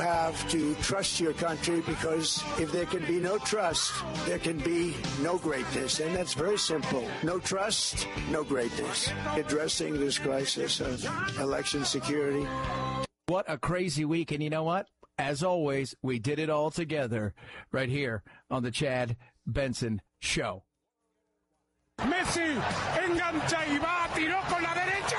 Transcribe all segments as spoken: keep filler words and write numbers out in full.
have to trust your country, because if there can be no trust, there can be no greatness. And that's very simple. No trust, no greatness. Addressing this crisis of election security. What a crazy week. And you know what? As always, we did it all together right here on the Chad Benson Show. Messi engancha y va, tiró con la derecha.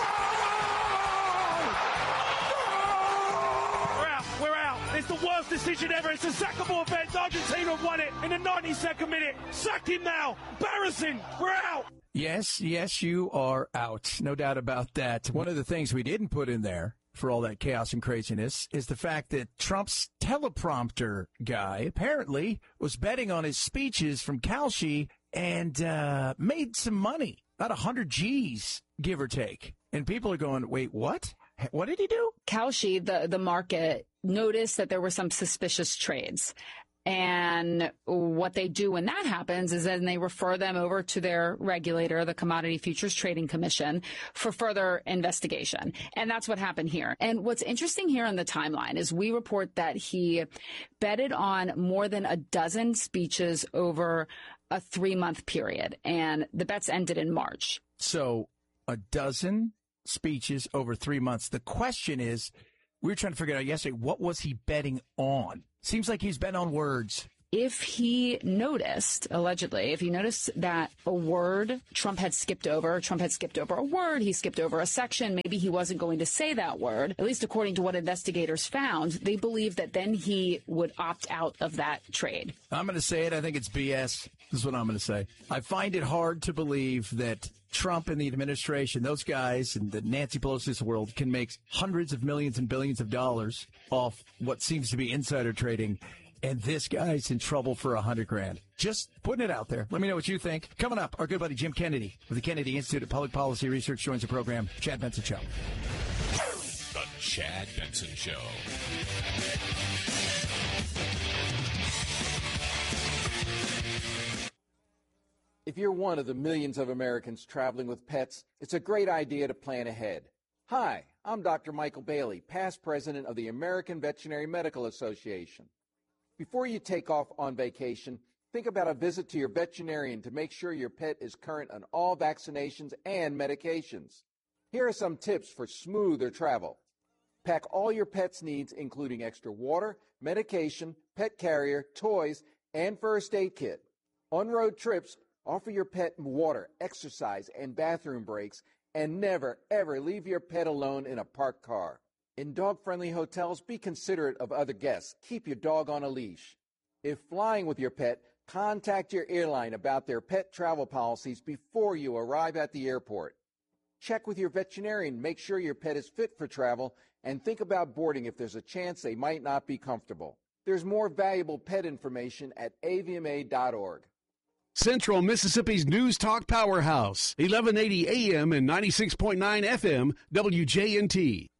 We're out, we're out. It's the worst decision ever. It's a sackable offense. Argentina won it in the ninety-second minute. Sack him now. Embarrassing. We're out. Yes, yes, you are out. No doubt about that. One of the things we didn't put in there for all that chaos and craziness is the fact that Trump's teleprompter guy apparently was betting on his speeches from Kalshi and uh, made some money, about one hundred G's, give or take. And people are going, wait, what? What did he do? Kalshi, the, the market, noticed that there were some suspicious trades. And what they do when that happens is then they refer them over to their regulator, the Commodity Futures Trading Commission, for further investigation. And that's what happened here. And what's interesting here on the timeline is we report that he betted on more than a dozen speeches over a three-month period. And the bets ended in March. So a dozen speeches over three months. The question is, we were trying to figure out yesterday, what was he betting on? Seems like he's betting on words. If he noticed, allegedly, if he noticed that a word Trump had skipped over, Trump had skipped over a word, he skipped over a section, maybe he wasn't going to say that word, at least according to what investigators found, they believe that then he would opt out of that trade. I'm going to say it. I think it's B S. This is what I'm going to say. I find it hard to believe that Trump and the administration, those guys and the Nancy Pelosi's world, can make hundreds of millions and billions of dollars off what seems to be insider trading. And this guy's in trouble for a hundred grand. Just putting it out there. Let me know what you think. Coming up, our good buddy Jim Kennedy of the Kennedy Institute of Public Policy Research joins the program. Chad Benson Show. The Chad Benson Show. If you're one of the millions of Americans traveling with pets, it's a great idea to plan ahead. Hi, I'm Doctor Michael Bailey, past president of the American Veterinary Medical Association. Before you take off on vacation, think about a visit to your veterinarian to make sure your pet is current on all vaccinations and medications. Here are some tips for smoother travel. Pack all your pet's needs, including extra water, medication, pet carrier, toys, and first aid kit. On road trips, offer your pet water, exercise, and bathroom breaks, and never, ever leave your pet alone in a parked car. In dog-friendly hotels, be considerate of other guests. Keep your dog on a leash. If flying with your pet, contact your airline about their pet travel policies before you arrive at the airport. Check with your veterinarian, make sure your pet is fit for travel, and think about boarding if there's a chance they might not be comfortable. There's more valuable pet information at A V M A dot org. Central Mississippi's News Talk Powerhouse, eleven eighty A M and ninety-six point nine F M, W J N T.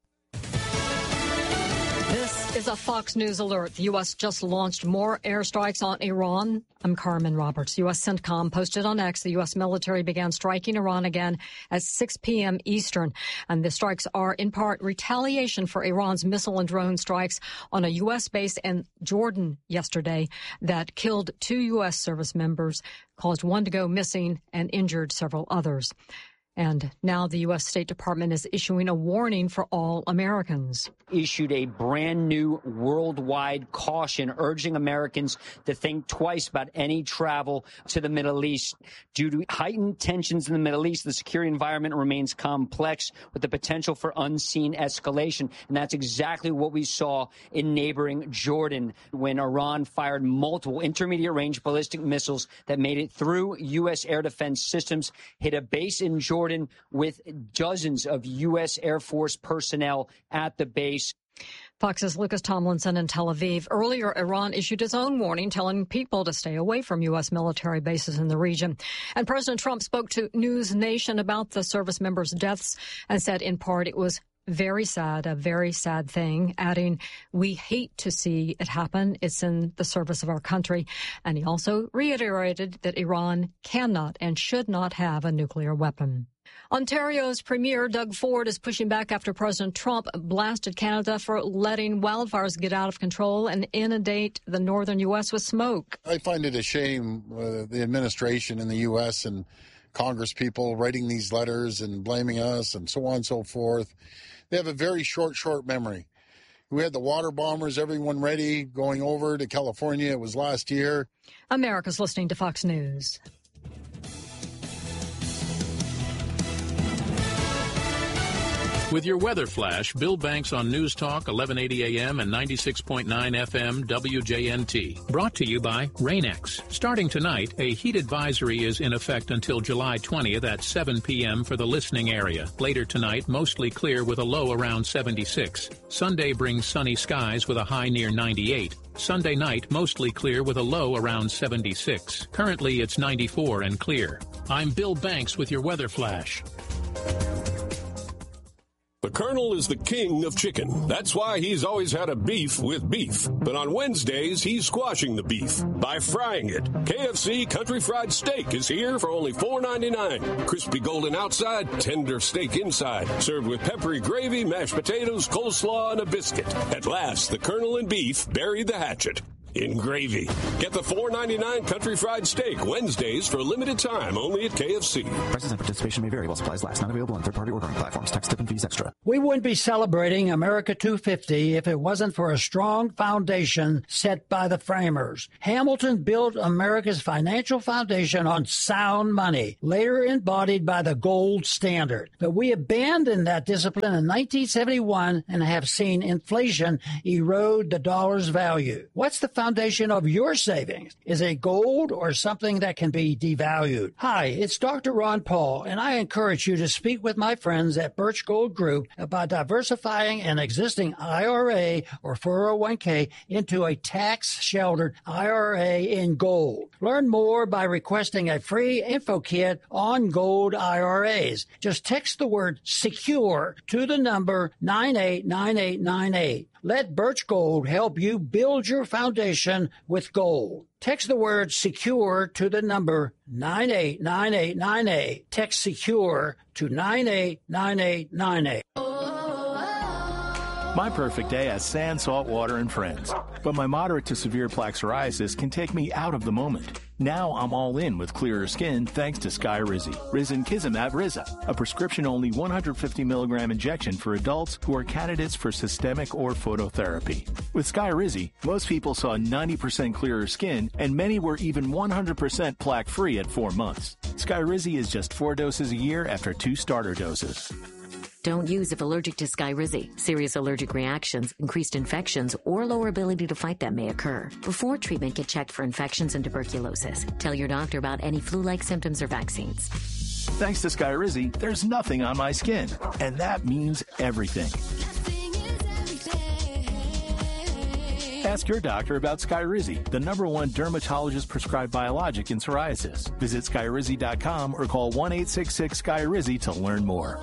This is a Fox News alert. The U S just launched more airstrikes on Iran. I'm Carmen Roberts. U S CENTCOM posted on X the U S military began striking Iran again at six p.m. Eastern. And the strikes are in part retaliation for Iran's missile and drone strikes on a U S base in Jordan yesterday that killed two U S service members, caused one to go missing, and injured several others. And now the U S State Department is issuing a warning for all Americans. Issued a brand new worldwide caution urging Americans to think twice about any travel to the Middle East. Due to heightened tensions in the Middle East, the security environment remains complex with the potential for unseen escalation. And that's exactly what we saw in neighboring Jordan when Iran fired multiple intermediate range ballistic missiles that made it through U S air defense systems, hit a base in Jordan with dozens of U S Air Force personnel at the base. Fox's Lucas Tomlinson in Tel Aviv. Earlier, Iran issued its own warning telling people to stay away from U S military bases in the region. And President Trump spoke to News Nation about the service members' deaths and said in part it was very sad, a very sad thing, adding, we hate to see it happen. It's in the service of our country. And he also reiterated that Iran cannot and should not have a nuclear weapon. Ontario's Premier Doug Ford is pushing back after President Trump blasted Canada for letting wildfires get out of control and inundate the northern U S with smoke. I find it a shame uh, the administration in the U S and Congress people writing these letters and blaming us and so on and so forth. They have a very short, short memory. We had the water bombers, everyone ready, going over to California. It was last year. America's listening to Fox News. With your weather flash, Bill Banks on News Talk, eleven eighty A M and ninety-six point nine F M W J N T. Brought to you by Rain-X. Starting tonight, a heat advisory is in effect until July twentieth at seven P M for the listening area. Later tonight, mostly clear with a low around seventy-six. Sunday brings sunny skies with a high near ninety-eight. Sunday night, mostly clear with a low around seventy-six. Currently, it's ninety-four and clear. I'm Bill Banks with your weather flash. The Colonel is the king of chicken. That's why he's always had a beef with beef. But on Wednesdays, he's squashing the beef by frying it. K F C Country Fried Steak is here for only four ninety-nine. Crispy golden outside, tender steak inside. Served with peppery gravy, mashed potatoes, coleslaw, and a biscuit. At last, the Colonel and beef bury the hatchet in gravy. Get the four ninety-nine Country Fried Steak Wednesdays for a limited time only at K F C. Prices and participation may vary while supplies last. Not available on third-party ordering platforms. Tax, tip, and fees extra. We wouldn't be celebrating America two fifty if it wasn't for a strong foundation set by the framers. Hamilton built America's financial foundation on sound money, later embodied by the gold standard. But we abandoned that discipline in nineteen seventy-one and have seen inflation erode the dollar's value. What's the foundation of your savings? Is it gold or something that can be devalued? Hi, it's Doctor Ron Paul, and I encourage you to speak with my friends at Birch Gold Group about diversifying an existing I R A or four oh one k into a tax-sheltered I R A in gold. Learn more by requesting a free info kit on gold I R As. Just text the word SECURE to the number nine eight nine eight nine eight. Let Birch Gold help you build your foundation with gold. Text the word SECURE to the number nine eight nine eight nine eight. Text SECURE to nine eight nine eight nine eight. My perfect day has sand, salt water, and friends. But my moderate to severe plaque psoriasis can take me out of the moment. Now I'm all in with clearer skin thanks to Skyrizi. Risankizumab Riza, a prescription-only one hundred fifty milligram injection for adults who are candidates for systemic or phototherapy. With Skyrizi, most people saw ninety percent clearer skin, and many were even one hundred percent plaque-free at four months. Skyrizi is just four doses a year after two starter doses. Don't use if allergic to Skyrizi. Serious allergic reactions, increased infections, or lower ability to fight them may occur. Before treatment, get checked for infections and tuberculosis. Tell your doctor about any flu-like symptoms or vaccines. Thanks to Skyrizi, there's nothing on my skin, and that means everything. Ask your doctor about Skyrizi, the number one dermatologist-prescribed biologic in psoriasis. Visit Skyrizi dot com or call one eight six six Skyrizi to learn more.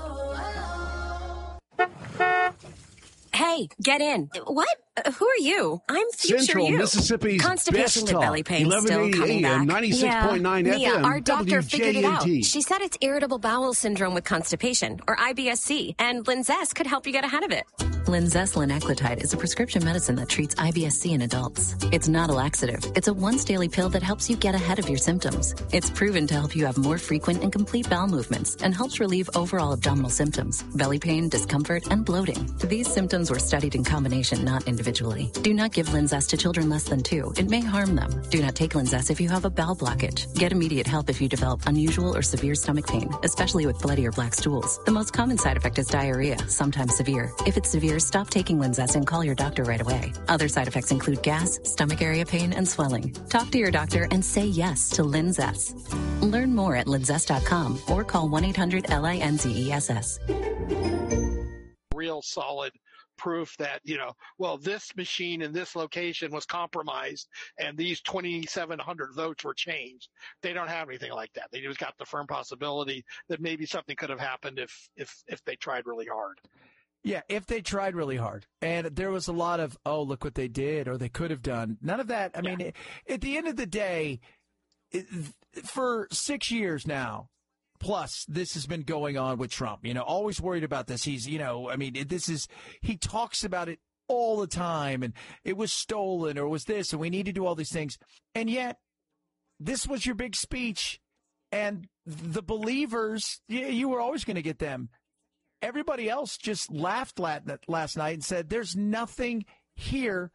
Hey, get in. What? Uh, who are you? I'm future Central you. Mississippi's Constipation best with belly talk. pain still coming back. ninety-six point nine yeah. F M, Mia, our doctor figured it out. W J N T. She said it's irritable bowel syndrome with constipation, or I B S C, and Linzess could help you get ahead of it. Linzess linaclotide is a prescription medicine that treats I B S C in adults. It's not a laxative. It's a once-daily pill that helps you get ahead of your symptoms. It's proven to help you have more frequent and complete bowel movements and helps relieve overall abdominal symptoms, belly pain, discomfort, and bloating. These symptoms were studied in combination, not individually. Do not give Linzess to children less than two. It may harm them. Do not take Linzess if you have a bowel blockage. Get immediate help if you develop unusual or severe stomach pain, especially with bloody or black stools. The most common side effect is diarrhea, sometimes severe. If it's severe, stop taking Linzess and call your doctor right away. Other side effects include gas, stomach area pain, and swelling. Talk to your doctor and say yes to Linzess. Learn more at linzess dot com or call one eight hundred L I N Z E S S. Real solid proof that, you know, well, this machine in this location was compromised and these twenty-seven hundred votes were changed. They don't have anything like that. They just got the firm possibility that maybe something could have happened if, if, if they tried really hard. Yeah, if they tried really hard. And there was a lot of, oh, look what they did or they could have done. None of that. I yeah. mean, at the end of the day, it, for six years now, plus, this has been going on with Trump. You know, always worried about this. He's, you know, I mean, this is, he talks about it all the time. And it was stolen or it was this and we need to do all these things. And yet, this was your big speech. And the believers, yeah, you were always going to get them. Everybody else just laughed last night and said, there's nothing here.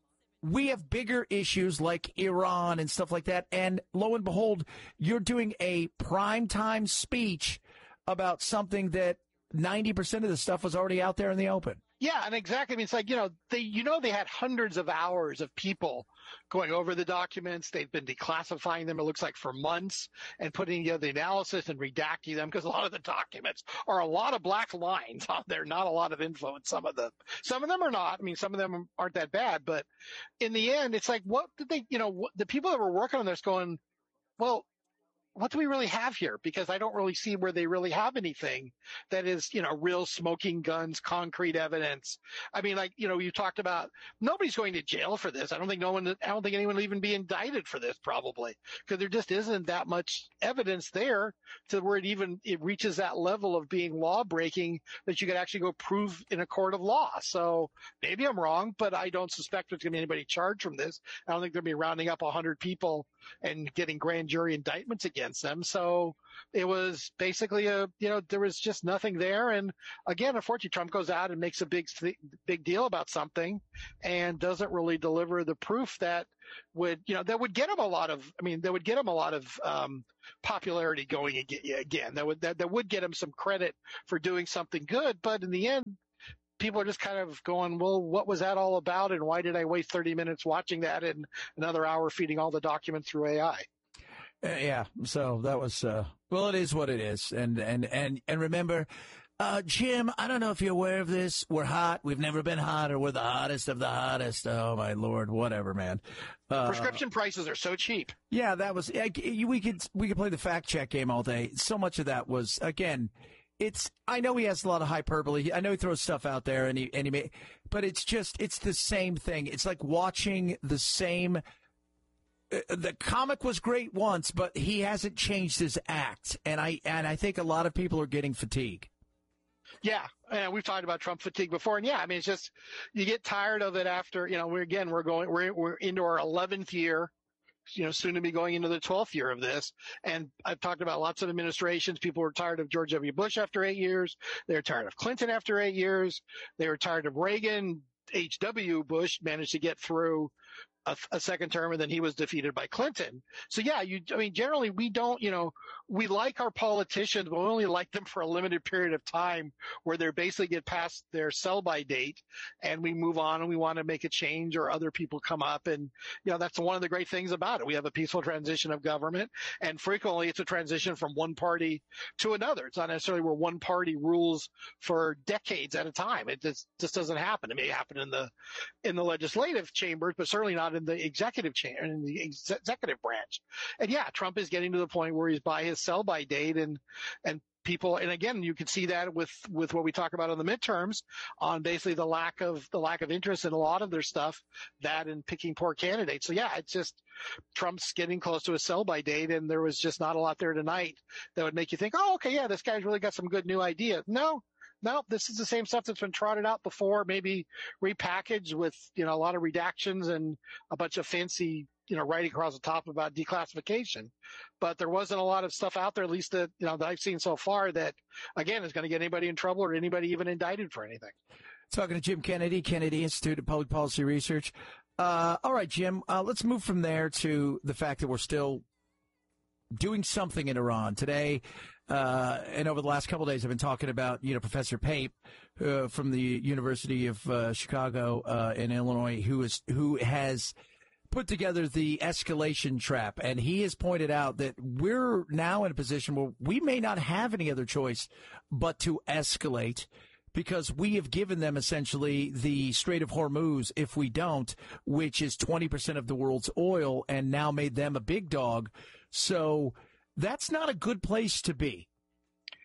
We have bigger issues like Iran and stuff like that. And lo and behold, you're doing a primetime speech about something that ninety percent of the stuff was already out there in the open. Yeah, and exactly. I mean, it's like, you know, they, you know, they had hundreds of hours of people going over the documents. They've been declassifying them, it looks like, for months and putting together the analysis and redacting them because a lot of the documents are a lot of black lines on there, not a lot of info in some of them. Some of them are not. I mean, some of them aren't that bad. But in the end, it's like, what did they, you know, what, the people that were working on this going, well, what do we really have here? Because I don't really see where they really have anything that is, you know, real smoking guns, concrete evidence. I mean, like, you know, you talked about nobody's going to jail for this. I don't think no one, I don't think anyone will even be indicted for this probably because there just isn't that much evidence there to where it even, it reaches that level of being law breaking that you could actually go prove in a court of law. So maybe I'm wrong, but I don't suspect there's going to be anybody charged from this. I don't think they'll be rounding up a hundred people and getting grand jury indictments against them. So it was basically a, you know, there was just nothing there. And again, unfortunately, Trump goes out and makes a big, big deal about something and doesn't really deliver the proof that would, you know, that would get him a lot of, I mean, that would get him a lot of um, popularity going again. That would, that, that would get him some credit for doing something good. But in the end, people are just kind of going, well, what was that all about? And why did I waste thirty minutes watching that and another hour feeding all the documents through A I? Uh, yeah. So that was, uh, well, it is what it is. And, and, and, and remember, uh, Jim, I don't know if you're aware of this. We're hot. We've never been hotter. We're the hottest of the hottest. Oh my Lord. Whatever, man. Uh, Prescription prices are so cheap. Yeah, that was, we could, we could play the fact check game all day. So much of that was, again, It's. I know he has a lot of hyperbole. I know he throws stuff out there, and he and he, may, but it's just it's the same thing. It's like watching the same. Uh, the comic was great once, but he hasn't changed his act, and I and I think a lot of people are getting fatigue. Yeah, and we've talked about Trump fatigue before, and yeah, I mean it's just you get tired of it after you know we're again we're going we're we're into our eleventh year. You know, soon to be going into the twelfth year of this. And I've talked about lots of administrations. People were tired of George W. Bush after eight years. They were tired of Clinton after eight years. They were tired of Reagan. H W. Bush managed to get through a, a second term, and then he was defeated by Clinton. So, yeah, you, I mean, generally we don't, you know, we like our politicians, but we only like them for a limited period of time where they basically get past their sell-by date and we move on and we want to make a change or other people come up. And, you know, that's one of the great things about it. We have a peaceful transition of government, and frequently it's a transition from one party to another. It's not necessarily where one party rules for decades at a time. It just, just doesn't happen. It may happen in the, in the legislative chambers, but certainly not in the executive chamber, in the ex- executive branch. And yeah, Trump is getting to the point where he's by his sell-by date, and and people, and again, you can see that with with what we talk about on the midterms, on basically the lack of the lack of interest in a lot of their stuff, that and picking poor candidates. So yeah, it's just Trump's getting close to his sell-by date, and there was just not a lot there tonight that would make you think, oh, okay, yeah, this guy's really got some good new ideas. No. No, this is the same stuff that's been trotted out before, maybe repackaged with, you know, a lot of redactions and a bunch of fancy, you know, writing across the top about declassification. But there wasn't a lot of stuff out there, at least that, you know, that I've seen so far, that, again, is going to get anybody in trouble or anybody even indicted for anything. Talking to Jim Kennedy, Kennedy Institute of Public Policy Research. Uh, all right, Jim, uh, let's move from there to the fact that we're still doing something in Iran today. Uh, and over the last couple of days, I've been talking about, you know, Professor Pape uh, from the University of uh, Chicago uh, in Illinois, who is who has put together the escalation trap. And he has pointed out that we're now in a position where we may not have any other choice but to escalate, because we have given them essentially the Strait of Hormuz, if we don't, which is twenty percent of the world's oil, and now made them a big dog. So that's not a good place to be.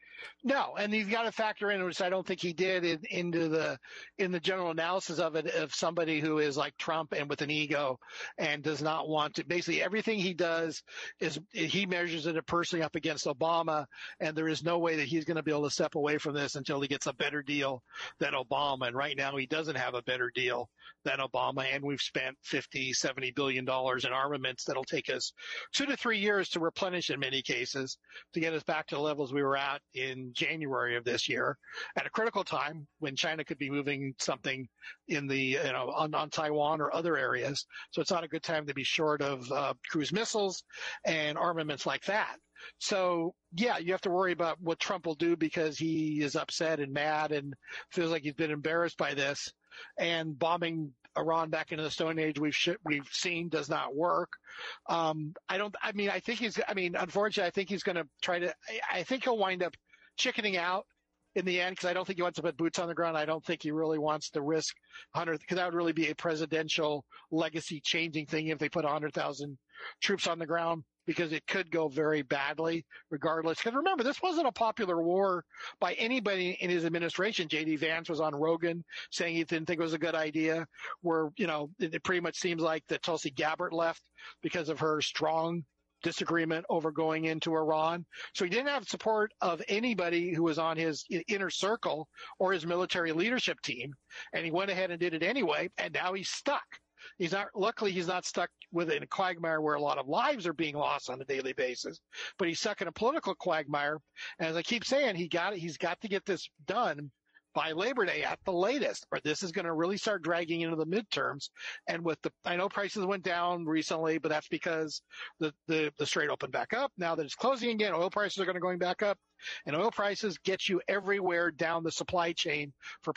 No, and you've got to factor in, which I don't think he did, in, into the in the general analysis of it, of somebody who is like Trump and with an ego and does not want to. Basically, everything he does is he measures it personally up against Obama, and there is no way that he's going to be able to step away from this until he gets a better deal than Obama. And right now, he doesn't have a better deal than Obama, and we've spent fifty, seventy billion dollars in armaments that'll take us two to three years to replenish in many cases to get us back to the levels we were at in January of this year, at a critical time when China could be moving something in the, you know, on, on Taiwan or other areas. So it's not a good time to be short of uh, cruise missiles and armaments like that. So, yeah, you have to worry about what Trump will do because he is upset and mad and feels like he's been embarrassed by this. And bombing Iran back into the Stone Age we've sh- we've seen does not work. Um, I don't. I mean, I think he's. I mean, unfortunately, I think he's going to try to. I, I think he'll wind up chickening out in the end because I don't think he wants to put boots on the ground. I don't think he really wants to risk one hundred because that would really be a presidential legacy changing thing if they put one hundred thousand troops on the ground, because it could go very badly regardless. Because remember, this wasn't a popular war by anybody in his administration. J D Vance was on Rogan saying he didn't think it was a good idea, where, you know, it, it pretty much seems like that Tulsi Gabbard left because of her strong disagreement over going into Iran. So he didn't have support of anybody who was on his inner circle or his military leadership team. And he went ahead and did it anyway. And now he's stuck. He's not, luckily he's not stuck within a quagmire where a lot of lives are being lost on a daily basis, but he's stuck in a political quagmire. And as I keep saying, he got, he's got to get this done by Labor Day at the latest, or this is going to really start dragging into the midterms. And with the, I know prices went down recently, but that's because the, the, the Strait opened back up. Now that it's closing again, oil prices are going to going back up, and oil prices get you everywhere down the supply chain for